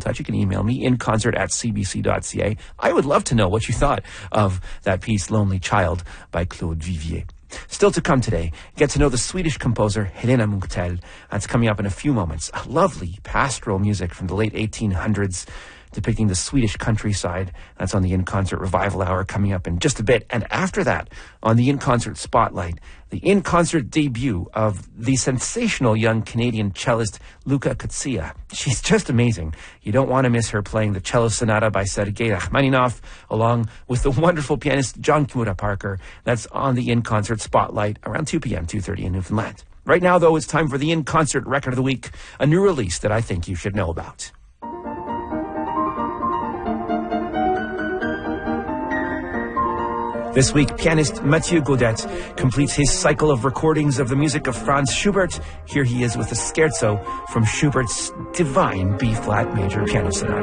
touch, you can email me, inconcert@cbc.ca. I would love to know what you thought of that piece, Lonely Child, by Claude Vivier. Still to come today, get to know the Swedish composer Helena Munkhtel. That's coming up in a few moments. Lovely pastoral music from the late 1800s depicting the Swedish countryside. That's on the In Concert Revival Hour coming up in just a bit. And after that, on the In Concert Spotlight, the In Concert debut of the sensational young Canadian cellist Luca Kutsia. She's just amazing. You don't want to miss her playing the Cello Sonata by Sergei Rachmaninoff, along with the wonderful pianist John Kimura Parker. That's on the In Concert Spotlight around 2 p.m., 2:30 in Newfoundland. Right now, though, it's time for the In Concert Record of the Week, a new release that I think you should know about. This week, pianist Mathieu Gaudet completes his cycle of recordings of the music of Franz Schubert. Here he is with a scherzo from Schubert's divine B-flat major piano sonata.